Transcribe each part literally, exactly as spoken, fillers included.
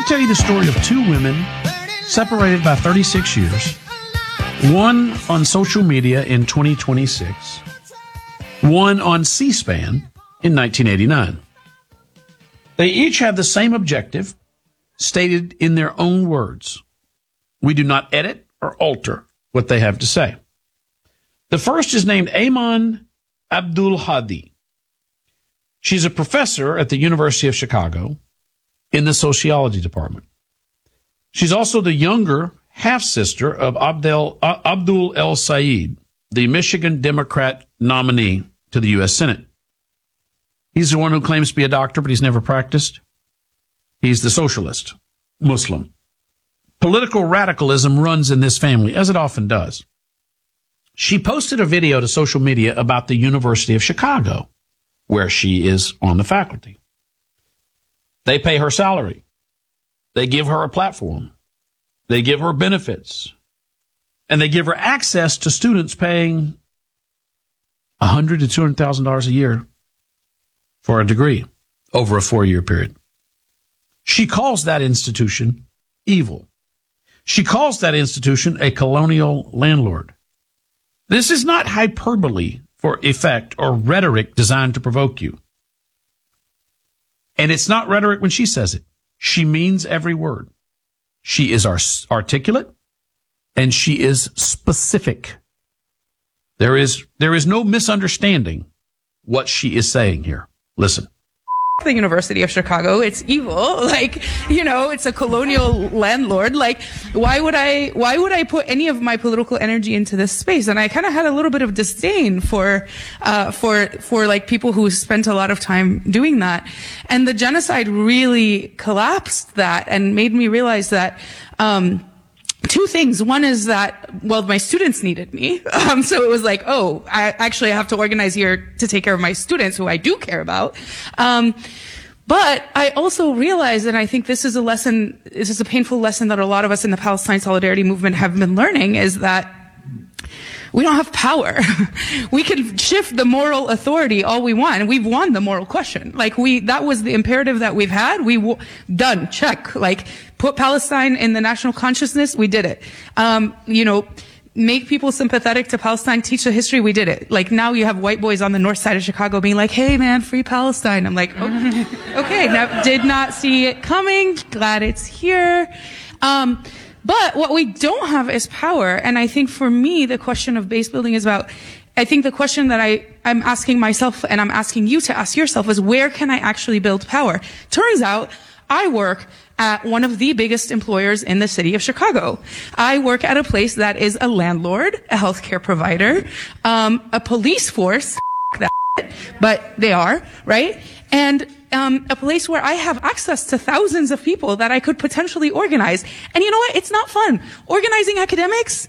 tell you the story of two women separated by thirty-six years, one on social media in twenty twenty-six, one on C-SPAN in nineteen eighty-nine. They each have the same objective, stated in their own words. We do not edit or alter what they have to say. The first is named Ayman Abdul-Hadi. She's a professor at the University of Chicago in the sociology department. She's also the younger half-sister of Abdel, uh, Abdul El-Sayed, the Michigan Democrat nominee to the U S Senate. He's the one who claims to be a doctor, but he's never practiced. He's the socialist, Muslim. Political radicalism runs in this family, as it often does. She posted a video to social media about the University of Chicago, where she is on the faculty. They pay her salary. They give her a platform. They give her benefits. And they give her access to students paying one hundred thousand to two hundred thousand dollars a year for a degree over a four-year period. She calls that institution evil. She calls that institution a colonial landlord. This is not hyperbole for effect or rhetoric designed to provoke you. And it's not rhetoric when she says it. She means every word. She is articulate and she is specific. There is, there is no misunderstanding what she is saying here. Listen. The University of Chicago, it's evil. Like, you know, it's a colonial landlord. Like, why would I, why would I put any of my political energy into this space? And I kind of had a little bit of disdain for, uh, for, for like people who spent a lot of time doing that. And the genocide really collapsed that and made me realize that, um, two things. One is that, well, my students needed me. Um, so it was like, oh, I actually have to organize here to take care of my students who I do care about. Um, but I also realized, and I think this is a lesson, this is a painful lesson that a lot of us in the Palestine Solidarity Movement have been learning, is that we don't have power. We can shift the moral authority all we want, and we've won the moral question. Like we, that was the imperative that we've had. We w- done, check. Like put Palestine in the national consciousness. We did it. Um, you know, make people sympathetic to Palestine. Teach the history. We did it. Like now you have white boys on the north side of Chicago being like, "Hey man, free Palestine." I'm like, okay, okay. Now, did not see it coming. Glad it's here. Um, But what we don't have is power. And I think for me, the question of base building is about, I think the question that I, I'm asking myself and I'm asking you to ask yourself is, where can I actually build power? Turns out I work at one of the biggest employers in the city of Chicago. I work at a place that is a landlord, a healthcare provider, um, a police force, that, but they are, right? And Um, a place where I have access to thousands of people that I could potentially organize. And you know what? It's not fun. Organizing academics.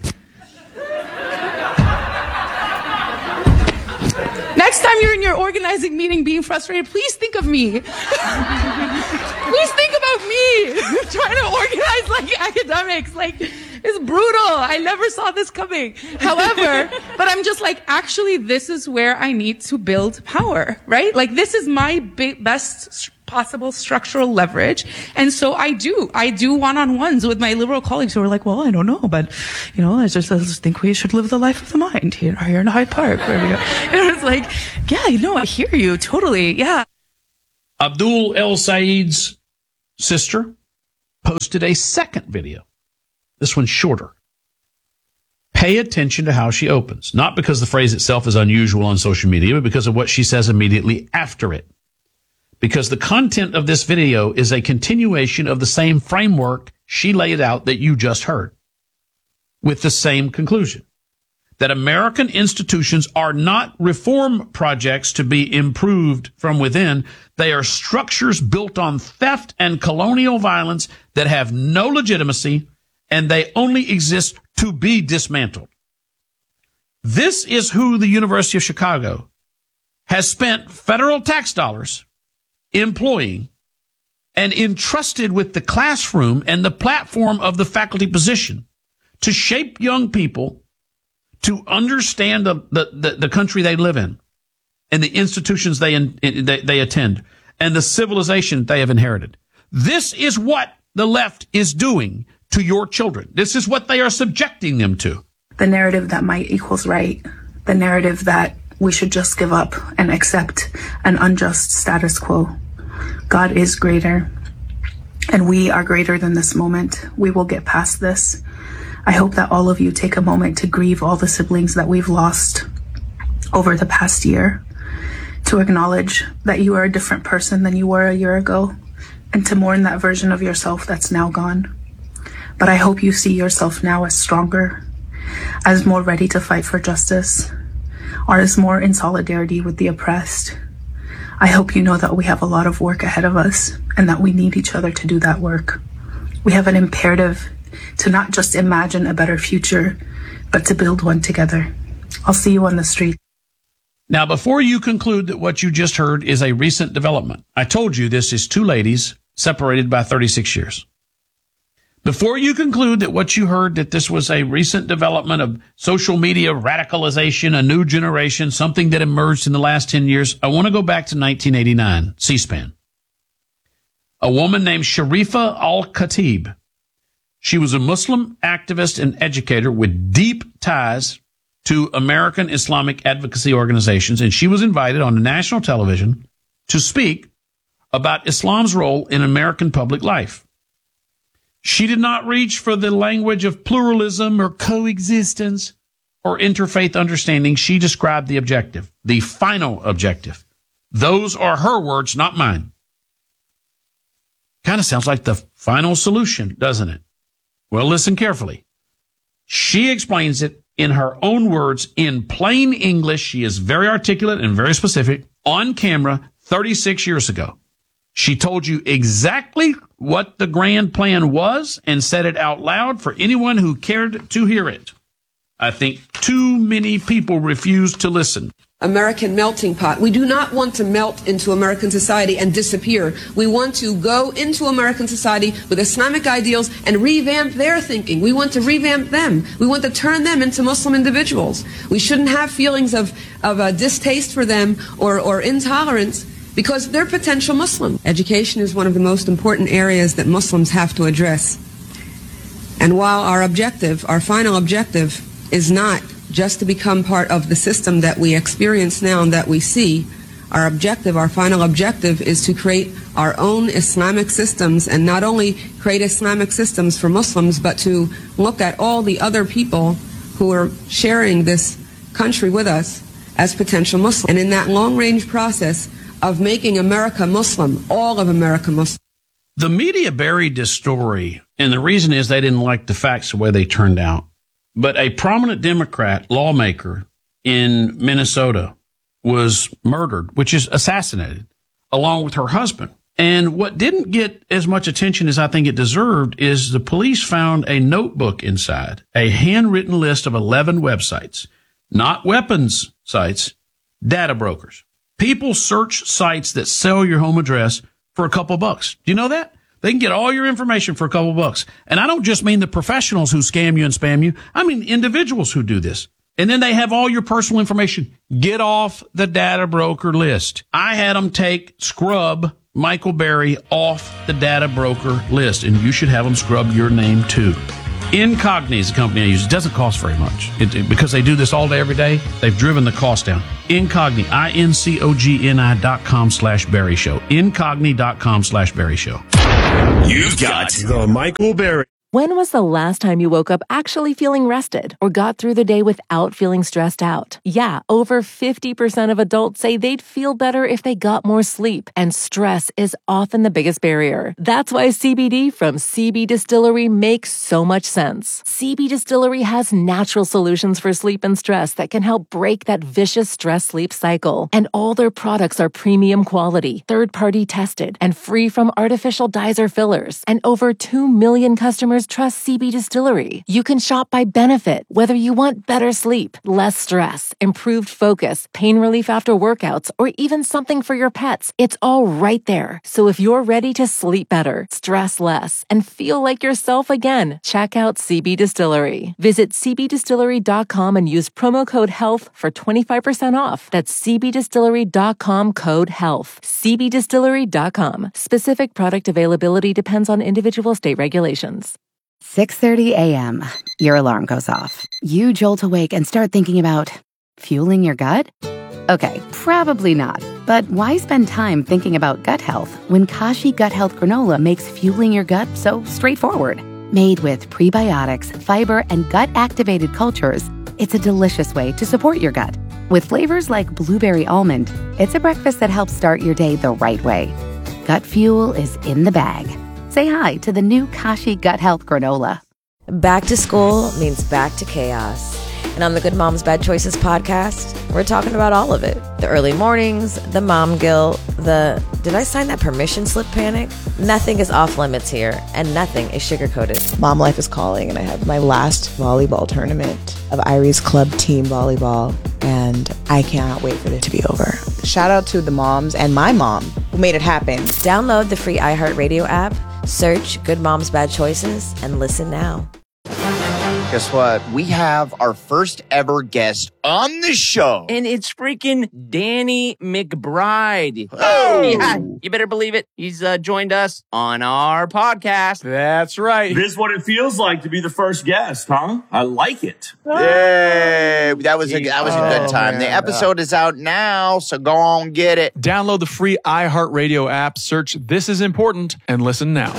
Next time you're in your organizing meeting being frustrated, please think of me. Please think about me trying to organize like academics. Like, it's brutal. I never saw this coming. However, but I'm just like, actually, this is where I need to build power, right? Like, this is my bi- best possible structural leverage. And so I do. I do one-on-ones with my liberal colleagues who are like, well, I don't know, but, you know, I just, I just think we should live the life of the mind here, here in Hyde Park. Where we go. And it's like, yeah, you know, I hear you. Totally. Yeah. Abdul El-Sayed's sister posted a second video. This one's shorter. Pay attention to how she opens. Not because the phrase itself is unusual on social media, but because of what she says immediately after it. Because the content of this video is a continuation of the same framework she laid out that you just heard, with the same conclusion. That American institutions are not reform projects to be improved from within. They are structures built on theft and colonial violence that have no legitimacy, and they only exist to be dismantled. This is who the University of Chicago has spent federal tax dollars employing and entrusted with the classroom and the platform of the faculty position to shape young people to understand the, the, the, the country they live in and the institutions they, in, they, they attend and the civilization they have inherited. This is what the left is doing to your children. This is what they are subjecting them to. The narrative that might equals right, the narrative that we should just give up and accept an unjust status quo. God is greater, and we are greater than this moment. We will get past this. I hope that all of you take a moment to grieve all the siblings that we've lost over the past year, to acknowledge that you are a different person than you were a year ago, and to mourn that version of yourself that's now gone. But I hope you see yourself now as stronger, as more ready to fight for justice, or as more in solidarity with the oppressed. I hope you know that we have a lot of work ahead of us and that we need each other to do that work. We have an imperative to not just imagine a better future, but to build one together. I'll see you on the street. Now, before you conclude that what you just heard is a recent development, I told you this is two ladies separated by thirty-six years. Before you conclude that what you heard, that this was a recent development of social media radicalization, a new generation, something that emerged in the last ten years, I want to go back to nineteen eighty-nine, C-SPAN. A woman named Sharifa Al-Khatib. She was a Muslim activist and educator with deep ties to American Islamic advocacy organizations, and she was invited on national television to speak about Islam's role in American public life. She did not reach for the language of pluralism or coexistence or interfaith understanding. She described the objective, the final objective. Those are her words, not mine. Kind of sounds like the final solution, doesn't it? Well, listen carefully. She explains it in her own words, in plain English. She is very articulate and very specific, on camera thirty-six years ago. She told you exactly what the grand plan was and said it out loud for anyone who cared to hear it. I think too many people refused to listen. American melting pot. We do not want to melt into American society and disappear. We want to go into American society with Islamic ideals and revamp their thinking. We want to revamp them. We want to turn them into Muslim individuals. We shouldn't have feelings of, of a distaste for them or, or intolerance because they're potential Muslim. Education is one of the most important areas that Muslims have to address. And while our objective, our final objective, is not just to become part of the system that we experience now and that we see, our objective, our final objective, is to create our own Islamic systems, and not only create Islamic systems for Muslims, but to look at all the other people who are sharing this country with us as potential Muslims. And in that long-range process of making America Muslim, all of America Muslim. The media buried this story, and the reason is they didn't like the facts the way they turned out. But a prominent Democrat lawmaker in Minnesota was murdered, which is assassinated, along with her husband. And what didn't get as much attention as I think it deserved is the police found a notebook inside, a handwritten list of eleven websites, not weapons sites, data brokers. People search sites that sell your home address for a couple bucks. Do you know that? They can get all your information for a couple bucks. And I don't just mean the professionals who scam you and spam you. I mean individuals who do this. And then they have all your personal information. Get off the data broker list. I had them take, scrub Michael Berry off the data broker list. And you should have them scrub your name too. Incogni is the company I use. It doesn't cost very much. It, it, because they do this all day, every day, they've driven the cost down. Incogni, I N C O G N I dot com slash Berry Show. Incogni dot com slash Berry Show. You've got the Michael Berry. When was the last time you woke up actually feeling rested or got through the day without feeling stressed out? Yeah, over fifty percent of adults say they'd feel better if they got more sleep, and stress is often the biggest barrier. That's why C B D from C B Distillery makes so much sense. C B Distillery has natural solutions for sleep and stress that can help break that vicious stress-sleep cycle. And all their products are premium quality, third-party tested, and free from artificial dyes or fillers. And over two million customers customers trust C B Distillery. You can shop by benefit, whether you want better sleep, less stress, improved focus, pain relief after workouts, or even something for your pets. It's all right there. So if you're ready to sleep better, stress less, and feel like yourself again, check out C B Distillery. Visit c b distillery dot com and use promo code HEALTH for twenty-five percent off. That's c b distillery dot com code HEALTH. c b distillery dot com. Specific product availability depends on individual state regulations. six thirty a.m. Your alarm goes off. You jolt awake and start thinking about fueling your gut? Okay, probably not. But why spend time thinking about gut health when Kashi Gut Health Granola makes fueling your gut so straightforward? Made with prebiotics, fiber, and gut-activated cultures, it's a delicious way to support your gut. With flavors like blueberry almond, it's a breakfast that helps start your day the right way. Gut fuel is in the bag. Say hi to the new Kashi Gut Health Granola. Back to school means back to chaos. And on the Good Moms Bad Choices podcast, we're talking about all of it. The early mornings, the mom guilt, the did I sign that permission slip panic? Nothing is off limits here, and nothing is sugar-coated. Mom life is calling, and I have my last volleyball tournament of Irie's Club Team Volleyball, and I cannot wait for it to be over. Shout out to the moms and my mom who made it happen. Download the free iHeartRadio app, search Good Moms Bad Choices, and listen now. Guess what? We have our first ever guest on the show. And it's freaking Danny McBride. Oh! Yeah, you better believe it. He's uh, joined us on our podcast. That's right. This is what it feels like to be the first guest, huh? I like it. Yay! That was a, that was a good time. Oh, the man. episode is out now, so go on, get it. Download the free iHeartRadio app, search This Is Important, and listen now.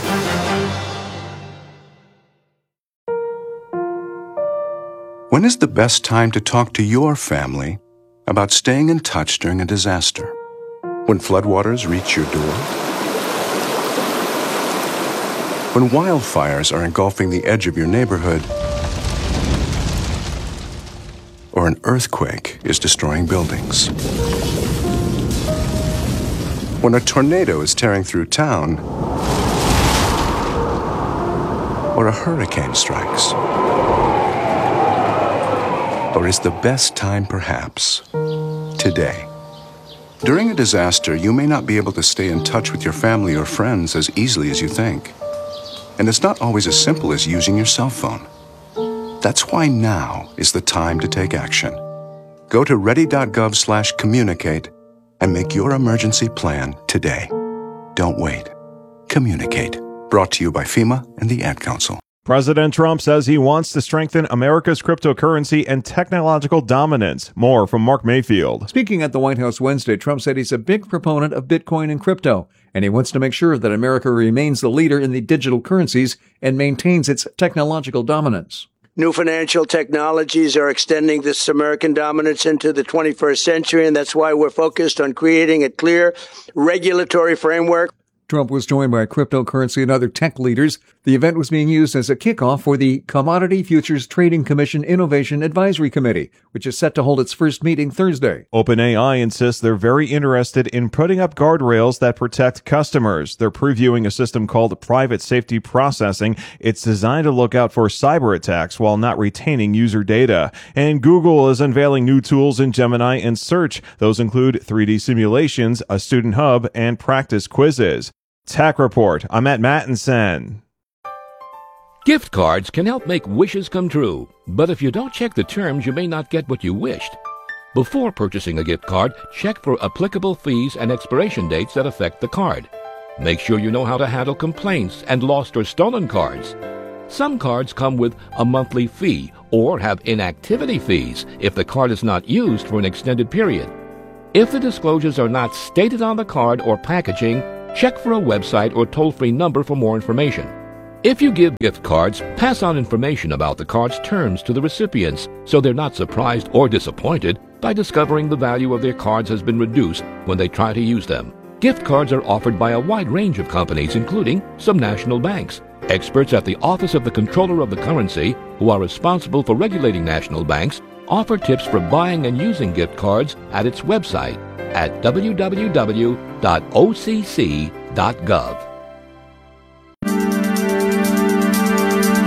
When is the best time to talk to your family about staying in touch during a disaster? When floodwaters reach your door? When wildfires are engulfing the edge of your neighborhood? Or an earthquake is destroying buildings? When a tornado is tearing through town? Or a hurricane strikes? Or is the best time perhaps today? During a disaster, you may not be able to stay in touch with your family or friends as easily as you think. And it's not always as simple as using your cell phone. That's why now is the time to take action. Go to ready.gov slash communicate and make your emergency plan today. Don't wait. Communicate. Brought to you by FEMA and the Ad Council. President Trump says he wants to strengthen America's cryptocurrency and technological dominance. More from Mark Mayfield. Speaking at the White House Wednesday, Trump said he's a big proponent of Bitcoin and crypto, and he wants to make sure that America remains the leader in the digital currencies and maintains its technological dominance. New financial technologies are extending this American dominance into the twenty-first century, and that's why we're focused on creating a clear regulatory framework. Trump was joined by cryptocurrency and other tech leaders. The event was being used as a kickoff for the Commodity Futures Trading Commission Innovation Advisory Committee, which is set to hold its first meeting Thursday. OpenAI insists they're very interested in putting up guardrails that protect customers. They're previewing a system called Private Safety Processing. It's designed to look out for cyber attacks while not retaining user data. And Google is unveiling new tools in Gemini and Search. Those include three D simulations, a student hub, and practice quizzes. Tech Report. I'm Matt Mattinson. Gift cards can help make wishes come true, but if you don't check the terms, you may not get what you wished. Before purchasing a gift card, check for applicable fees and expiration dates that affect the card. Make sure you know how to handle complaints and lost or stolen cards. Some cards come with a monthly fee or have inactivity fees if the card is not used for an extended period. If the disclosures are not stated on the card or packaging, check for a website or toll-free number for more information. If you give gift cards, pass on information about the card's terms to the recipients so they're not surprised or disappointed by discovering the value of their cards has been reduced when they try to use them. Gift cards are offered by a wide range of companies, including some national banks. Experts at the Office of the Comptroller of the Currency, who are responsible for regulating national banks, offer tips for buying and using gift cards at its website at w w w dot o c c dot gov.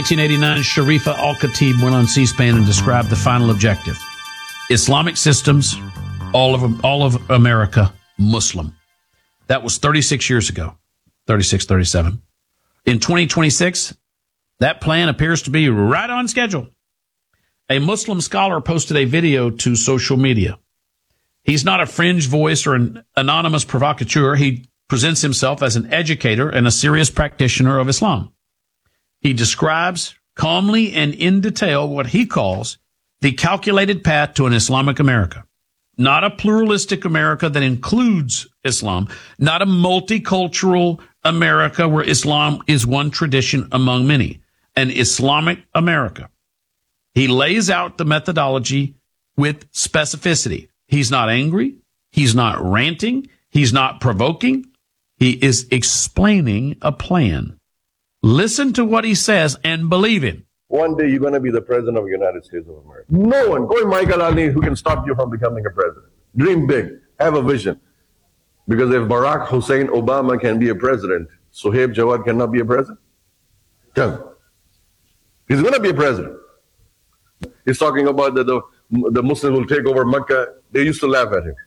nineteen eighty-nine, Sharifa Al-Khatib went on C-SPAN and described the final objective. Islamic systems, all of all of America, Muslim. That was thirty-six years ago, thirty-six, thirty-seven. In twenty twenty-six, that plan appears to be right on schedule. A Muslim scholar posted a video to social media. He's not a fringe voice or an anonymous provocateur. He presents himself as an educator and a serious practitioner of Islam. He describes calmly and in detail what he calls the calculated path to an Islamic America. Not a pluralistic America that includes Islam, not a multicultural America where Islam is one tradition among many, an Islamic America. He lays out the methodology with specificity. He's not angry. He's not ranting. He's not provoking. He is explaining a plan. Listen to what he says and believe him. One day you're going to be the president of the United States of America. No one, go in Michael Ali, who can stop you from becoming a president. Dream big. Have a vision. Because if Barack Hussein Obama can be a president, Sohaib Jawad cannot be a president? No. He's going to be a president. He's talking about that the, the Muslims will take over Mecca. They used to laugh at him.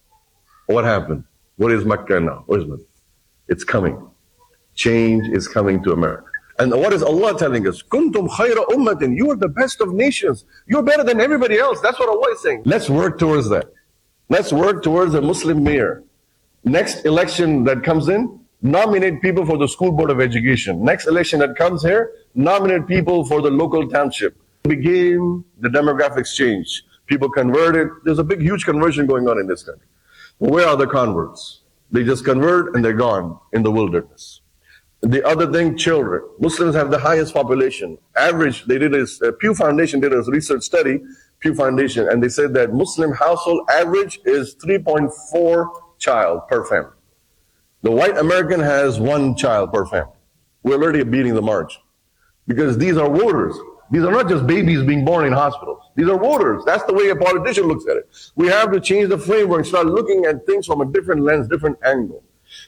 What happened? What is Mecca now? What is it? It's coming. Change is coming to America. And what is Allah telling us? Kuntum khayra ummatin. You are the best of nations. You're better than everybody else. That's what Allah is saying. Let's work towards that. Let's work towards a Muslim mayor. Next election that comes in, nominate people for the School Board of Education. Next election that comes here, nominate people for the local township. Begin the demographics change. People converted. There's a big, huge conversion going on in this country. Where are the converts? They just convert and they're gone in the wilderness. The other thing, children. Muslims have the highest population. Average, they did a, uh, Pew Foundation did a research study, Pew Foundation, and they said that Muslim household average is three point four child per family. The white American has one child per family. We're already beating the march. Because these are voters. These are not just babies being born in hospitals. These are voters. That's the way a politician looks at it. We have to change the framework and start looking at things from a different lens, different angle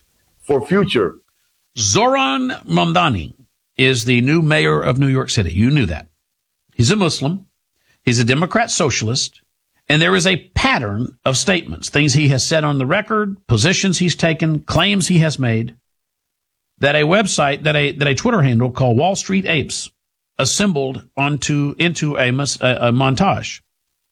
for future. Zohran Mamdani is the new mayor of New York City. You knew that. He's a Muslim. He's a Democrat socialist. And there is a pattern of statements, things he has said on the record, positions he's taken, claims he has made, that a website, that a, that a Twitter handle called Wall Street Apes assembled onto, into a, a, a montage.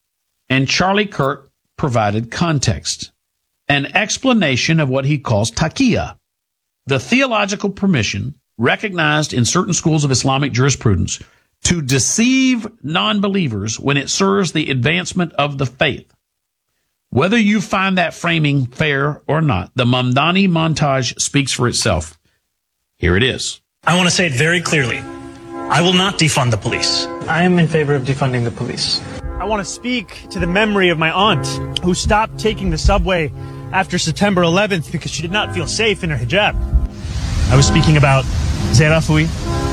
And Charlie Kirk provided context, an explanation of what he calls taqiyya, the theological permission recognized in certain schools of Islamic jurisprudence to deceive non-believers when it serves the advancement of the faith. Whether you find that framing fair or not, the Mamdani montage speaks for itself. Here it is. I want to say it very clearly. I will not defund the police. I am in favor of defunding the police. I want to speak to the memory of my aunt who stopped taking the subway after September eleventh because she did not feel safe in her hijab. I was speaking about Zerafoui,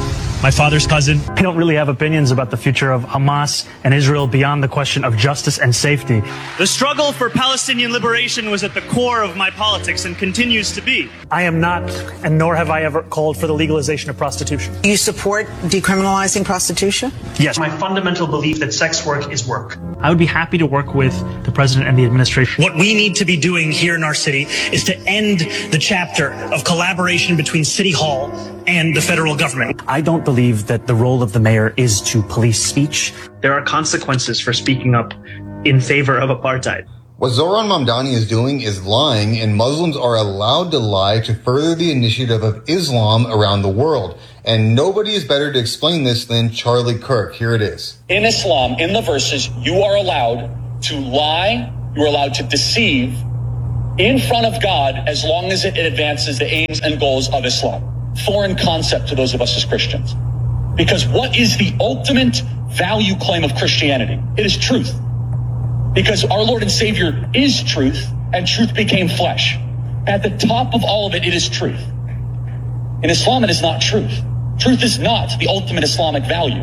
my father's cousin. I don't really have opinions about the future of Hamas and Israel beyond the question of justice and safety. The struggle for Palestinian liberation was at the core of my politics and continues to be. I am not, and nor have I ever called for the legalization of prostitution. You support decriminalizing prostitution? Yes. My fundamental belief that sex work is work. I would be happy to work with the president and the administration. What we need to be doing here in our city is to end the chapter of collaboration between City Hall and the federal government. I don't believe that the role of the mayor is to police speech. There are consequences for speaking up in favor of apartheid. What Zohran Mamdani is doing is lying, and Muslims are allowed to lie to further the initiative of Islam around the world. And nobody is better to explain this than Charlie Kirk. Here it is. In Islam, in the verses, you are allowed to lie, you are allowed to deceive in front of God as long as it advances the aims and goals of Islam. Foreign concept to those of us as Christians. Because what is the ultimate value claim of Christianity? It is truth. Because our Lord and Savior is truth, and truth became flesh. At the top of all of it, it is truth. In Islam, it is not truth. Truth is not the ultimate Islamic value.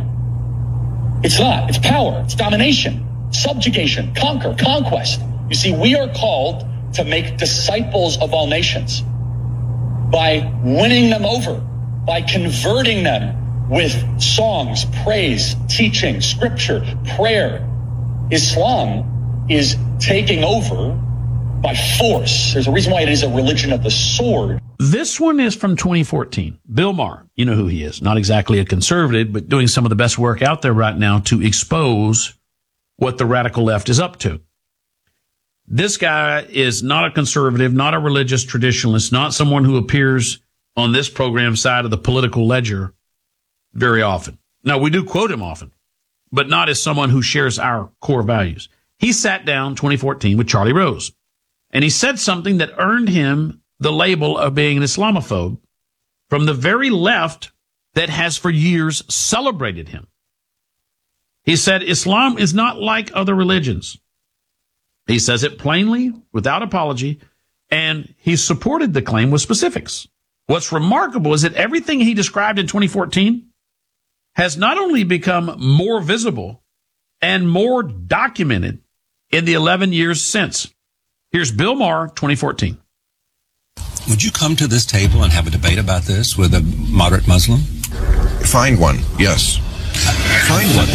It's not. It's power. It's domination, subjugation, conquer, conquest. You see, we are called to make disciples of all nations by winning them over, by converting them with songs, praise, teaching, scripture, prayer. Islam is taking over by force. There's a reason why it is a religion of the sword. This one is from twenty fourteen. Bill Maher, you know who he is. Not exactly a conservative, but doing some of the best work out there right now to expose what the radical left is up to. This guy is not a conservative, not a religious traditionalist, not someone who appears on this program side of the political ledger very often. Now, we do quote him often, but not as someone who shares our core values. He sat down twenty fourteen with Charlie Rose, and he said something that earned him the label of being an Islamophobe from the very left that has for years celebrated him. He said, Islam is not like other religions. He says it plainly, without apology, and he supported the claim with specifics. What's remarkable is that everything he described in twenty fourteen has not only become more visible and more documented in the eleven years since. Here's Bill Maher, twenty fourteen. Would you come to this table and have a debate about this with a moderate Muslim? Find one, yes. Find one.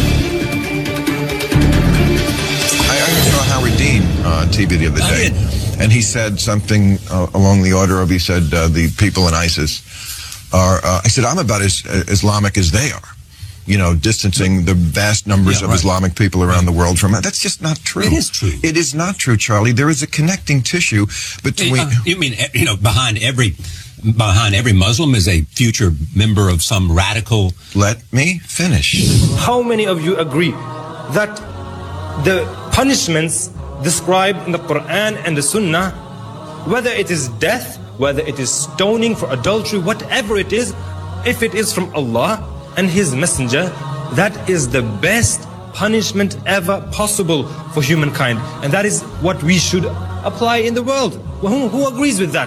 I, I saw Howard Dean on T V the other day, and he said something uh, along the order of, he said, uh, the people in ISIS are, uh, I said, I'm about as uh, Islamic as they are. You know, distancing the vast numbers Yeah, of right. Islamic people around the world from it. That's just not true. It is true. It is not true, Charlie. There is a connecting tissue between... Uh, you mean, you know, behind every behind every Muslim is a future member of some radical... Let me finish. How many of you agree that the punishments described in the Quran and the Sunnah, whether it is death, whether it is stoning for adultery, whatever it is, if it is from Allah and His Messenger, that is the best punishment ever possible for humankind, and that is what we should apply in the world? Who, who agrees with that?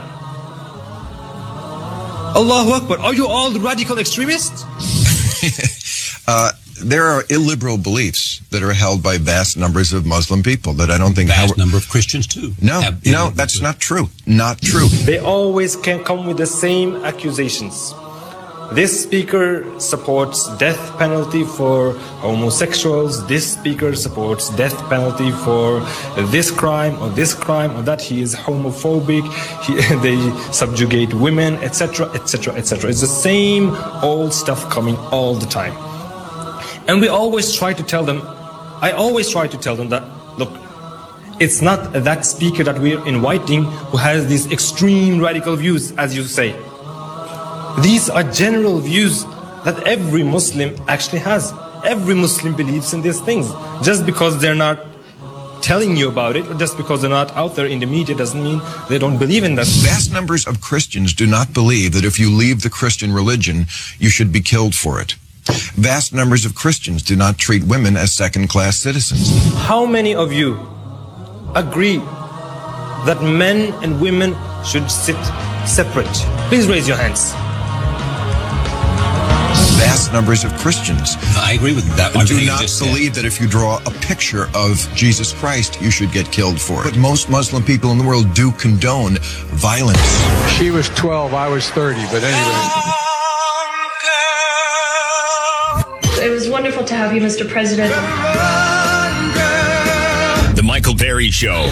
Allahu Akbar. Are you all radical extremists? uh, there are illiberal beliefs that are held by vast numbers of Muslim people that I don't think... Vast Howard, number of Christians, too. No, have no, that's not true. Not true. They always can come with the same accusations. This speaker supports death penalty for homosexuals. This speaker supports death penalty for this crime or this crime or that. He is homophobic. He, they subjugate women, et cetera, et cetera, et cetera. It's the same old stuff coming all the time. And we always try to tell them, I always try to tell them that, look, it's not that speaker that we're inviting who has these extreme radical views, as you say. These are general views that every Muslim actually has. Every Muslim believes in these things. Just because they're not telling you about it, or just because they're not out there in the media, doesn't mean they don't believe in that. Vast numbers of Christians do not believe that if you leave the Christian religion, you should be killed for it. Vast numbers of Christians do not treat women as second-class citizens. How many of you agree that men and women should sit separate? Please raise your hands. Vast numbers of Christians I agree with that. do not believe that if you draw a picture of Jesus Christ, you should get killed for it. But most Muslim people in the world do condone violence. She was twelve, I was thirty, but anyway. It was wonderful to have you, Mister President. The Michael Berry Show.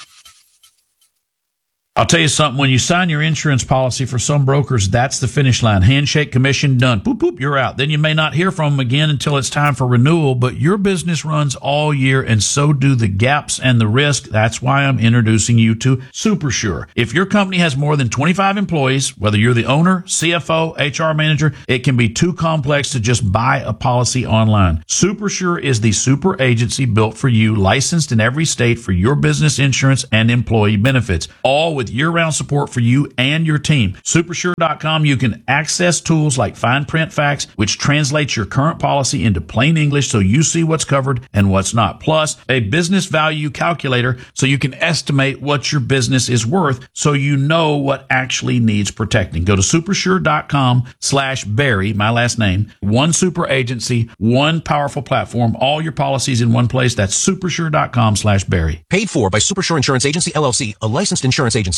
I'll tell you something. When you sign your insurance policy, for some brokers, that's the finish line. Handshake, commission, done. Boop, boop, you're out. Then you may not hear from them again until it's time for renewal, but your business runs all year, and so do the gaps and the risk. That's why I'm introducing you to SuperSure. If your company has more than twenty-five employees, whether you're the owner, C F O, H R manager, it can be too complex to just buy a policy online. SuperSure is the super agency built for you, licensed in every state for your business insurance and employee benefits, all with year-round support for you and your team. Supersure dot com, you can access tools like fine print facts, which translates your current policy into plain English so you see what's covered and what's not. Plus, a business value calculator so you can estimate what your business is worth so you know what actually needs protecting. Go to supersure dot com slash Barry, my last name, one super agency, one powerful platform, all your policies in one place. That's supersure dot com slash Barry. Paid for by Supersure Insurance Agency, L L C, a licensed insurance agency.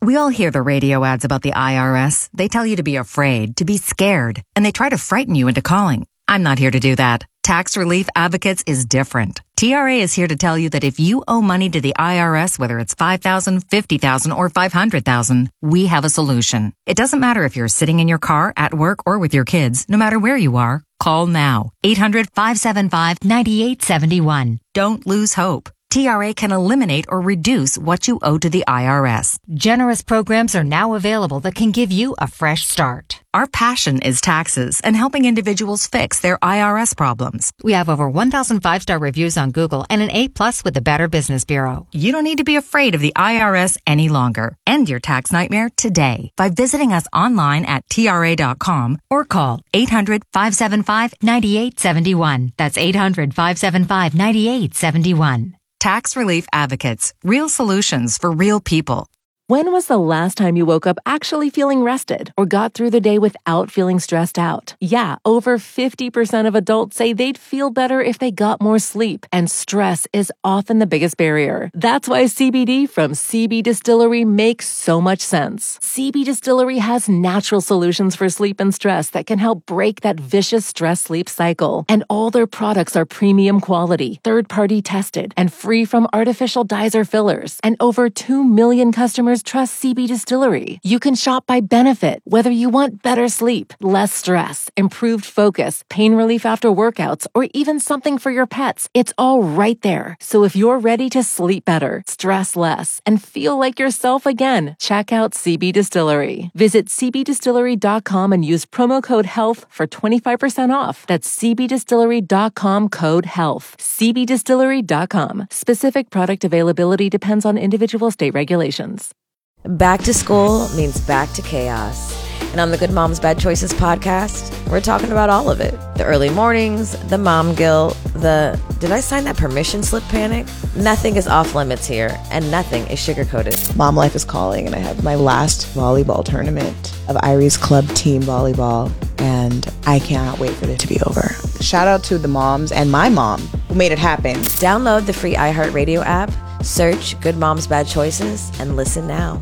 We all hear the radio ads about the I R S. They tell you to be afraid, to be scared, and they try to frighten you into calling. I'm not here to do that. Tax Relief Advocates is different. T R A is here to tell you that if you owe money to the I R S, whether it's five thousand dollars, fifty thousand dollars, or five hundred thousand dollars, we have a solution. It doesn't matter if you're sitting in your car, at work, or with your kids. No matter where you are, call now. eight hundred, five seven five, nine eight seven one. Don't lose hope. T R A can eliminate or reduce what you owe to the I R S. Generous programs are now available that can give you a fresh start. Our passion is taxes and helping individuals fix their I R S problems. We have over one thousand five-star reviews on Google and an A plus with the Better Business Bureau. You don't need to be afraid of the I R S any longer. End your tax nightmare today by visiting us online at T R A dot com or call eight hundred, five seven five, nine eight seven one. That's eight hundred, five seven five, nine eight seven one. Tax Relief Advocates. Real solutions for real people. When was the last time you woke up actually feeling rested or got through the day without feeling stressed out? Yeah, over fifty percent of adults say they'd feel better if they got more sleep, and stress is often the biggest barrier. That's why C B D from C B Distillery makes so much sense. C B Distillery has natural solutions for sleep and stress that can help break that vicious stress-sleep cycle. And all their products are premium quality, third-party tested, and free from artificial dyes or fillers. And over two million customers trust C B Distillery. You can shop by benefit, whether you want better sleep, less stress, improved focus, pain relief after workouts, or even something for your pets. It's all right there. So if you're ready to sleep better, stress less, and feel like yourself again, check out C B Distillery. Visit C B distillery dot com and use promo code HEALTH for twenty-five percent off. That's C B distillery dot com code HEALTH. C B distillery dot com. Specific product availability depends on individual state regulations. Back to school means back to chaos. And on the Good Moms Bad Choices podcast, we're talking about all of it. The early mornings, the mom guilt, the did I sign that permission slip panic? Nothing is off limits here, and nothing is sugar-coated. Mom life is calling, and I have my last volleyball tournament of Irie's Club Team Volleyball, and I cannot wait for it to be over. Shout out to the moms and my mom who made it happen. Download the free iHeartRadio app, search Good Moms Bad Choices, and listen now.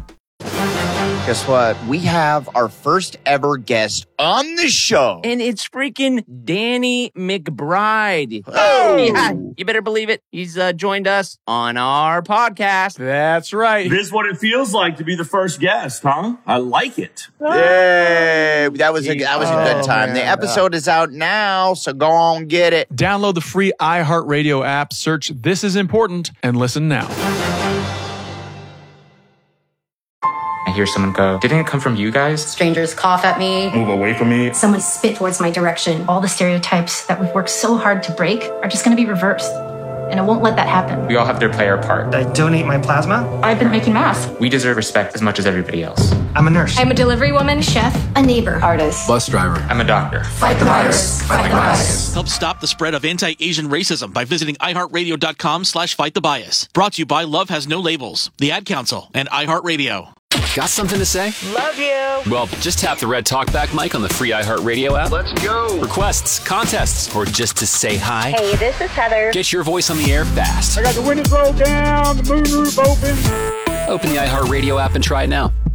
Guess what? We have our first ever guest on the show. And it's freaking Danny McBride. Oh! Yeah, you better believe it. He's uh, joined us on our podcast. That's right. This is what it feels like to be the first guest, huh? I like it. Yay! That was a, that was a good time. Oh, the episode is out now, so go on get it. Download the free iHeartRadio app, search This Is Important, and listen now. I hear someone go, didn't it come from you guys? Strangers cough at me. Move away from me. Someone spit towards my direction. All the stereotypes that we've worked so hard to break are just going to be reversed. And I won't let that happen. We all have to play our part. I donate my plasma. I've been making masks. We deserve respect as much as everybody else. I'm a nurse. I'm a delivery woman, chef, a neighbor, artist, bus driver. I'm a doctor. Fight the virus. Fight the bias. Help stop the spread of anti-Asian racism by visiting iHeartRadio.com slash fight the bias. Brought to you by Love Has No Labels, the Ad Council, and iHeartRadio. Got something to say? Love you. Well, just tap the red talkback mic on the free iHeartRadio app. Let's go. Requests, contests, or just to say hi. Hey, this is Heather. Get your voice on the air fast. I got the windows rolled down, the moon roof open. Open the iHeartRadio app and try it now.